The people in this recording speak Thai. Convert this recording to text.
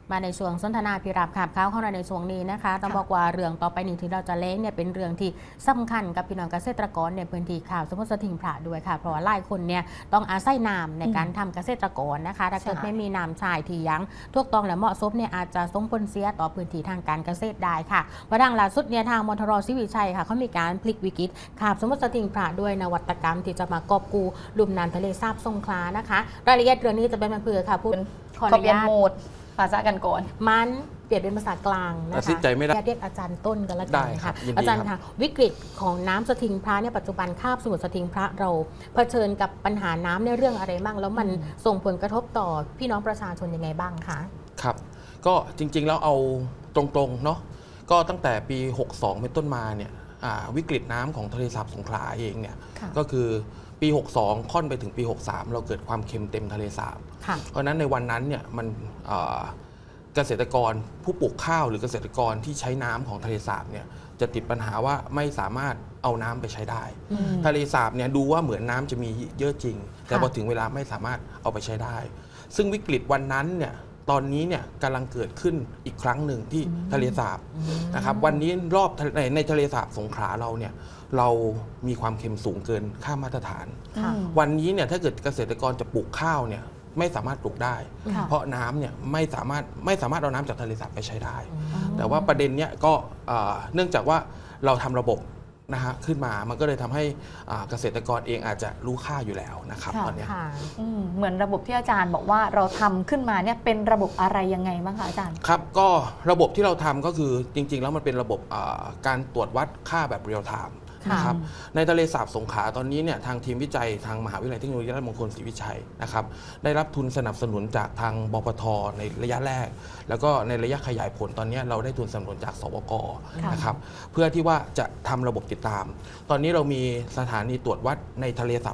มาในช่วงสนทนาพิรับขับข้าวเข้าในช่วงนี้นะคะต้องบอกว่าเรื่องต่อไปนี้ที่เราจะเล่นเนี่ยเป็นเรื่องที่สำคัญกับพี่น้องเกษตรกรในพื้นที่ข่าวสมุทรสาครพระด้วยค่ะเพราะว่าหลายคนเนี่ยต้องอาศัยน้ำในการทำเกษตรกรนะคะถ้าเกิดไม่มีน้ำชายที่ยั้งถูกต้องและเหมาะสมเนี่ยอาจจะส่งผลเสียต่อพื้นที่ทางการเกษตรได้ค่ะว่าดังล่าสุดเนี่ยทางมทรศรีวิชัยค่ะเขามีการพลิกวิกฤตข่าวสมุทรสาครพระด้วยนวัตกรรมที่จะมากอบกู้ลุ่มน้ำทะเลสาบสงขลานะคะรายละเอียดเรื่องนี้จะเป็นมาเพื่อค่ะพูดขออนุญาตภาษากันก่อนมันเปลี่ยนเป็นภาษากลางนะคะตัดใจไม่ได้เรียกอาจารย์ต้นกันละกันค่ะอาอาจารย์ค่ะวิกฤตของน้ำสถิงพระเนี่ยปัจจุบันคาบสมุทรสถิงพระเราเผชิญกับปัญหาน้ำในเรื่องอะไรบ้างแล้วมันส่งผลกระทบต่อพี่น้องประชาชนยังไงบ้างคะครับก็จริงๆแล้วเอาตรงๆเนาะก็ตั้งแต่ปี 62 เป็นต้นมาเนี่ยวิกฤตน้ำของทะเลสาบสงขลาเองเนี่ยก็คือปี 62 ค่อนไปถึงปี 63 เราเกิดความเค็มเต็มทะเลสาบเพราะฉะนั้นในวันนั้นเนี่ยมันเกษตรกรผู้ปลูกข้าวหรือเกษตรกรที่ใช้น้ำของทะเลสาบเนี่ยจะติดปัญหาว่าไม่สามารถเอาน้ำไปใช้ได้ทะเลสาบเนี่ยดูว่าเหมือนน้ำจะมีเยอะจริงแต่พอถึงเวลาไม่สามารถเอาไปใช้ได้ซึ่งวิกฤตวันนั้นเนี่ยตอนนี้เนี่ยกำลังเกิดขึ้นอีกครั้งหนึ่งที่ทะเลสาบนะครับวันนี้รอบในทะเลสาบสงขลาเราเนี่ยเรามีความเค็มสูงเกินค่ามาตรฐานวันนี้เนี่ยถ้าเกิดเกษตรกรจะปลูกข้าวเนี่ยไม่สามารถปลูกได้เพราะน้ำเนี่ยไม่สามารถเอาน้ำจากทะเลสาบไปใช้ได้แต่ว่าประเด็นเนี้ยก็เนื่องจากว่าเราทำระบบนะฮะขึ้นมามันก็เลยทำให้เกษตรกรเองอาจจะรู้ค่าอยู่แล้วนะครับตอนนี้เหมือนระบบที่อาจารย์บอกว่าเราทำขึ้นมาเนี่ยเป็นระบบอะไรยังไงบ้างคะอาจารย์ครับก็ระบบที่เราทำก็คือจริงๆแล้วมันเป็นระบบการตรวจวัดค่าแบบเรียลไทม์นะครับในทะเลสาบสงขลาตอนนี้เนี่ยทางทีมวิจัยทางมหาวิทยาลัยเทคโนโลยีราชมงคลศรีวิชัยนะครับได้รับทุนสนับสนุนจากทางบปทในระยะแรกแล้วก็ในระยะขยายผลตอนนี้เราได้ทุนสนับสนุนจากสวกนะครับเพื่อที่ว่าจะทำระบบติดตามตอนนี้เรามีสถานีตรวจวัดในทะเลสาบ